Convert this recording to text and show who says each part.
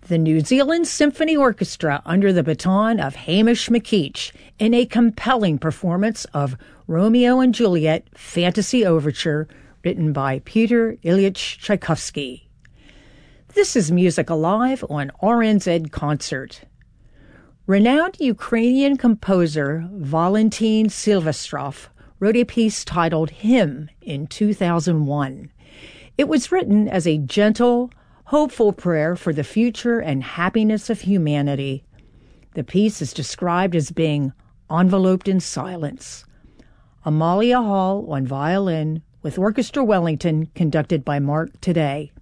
Speaker 1: The New Zealand Symphony Orchestra under the baton of Hamish McKeach in a compelling performance of Romeo and Juliet Fantasy Overture written by Peter Ilyich Tchaikovsky. This is Music Alive on RNZ Concert. Renowned Ukrainian composer Valentin Silvestrov wrote a piece titled Hymn in 2001. It was written as a gentle, hopeful prayer for the future and happiness of humanity. The piece is described as being enveloped in silence. Amalia Hall on violin with Orchestra Wellington conducted by Mark Today.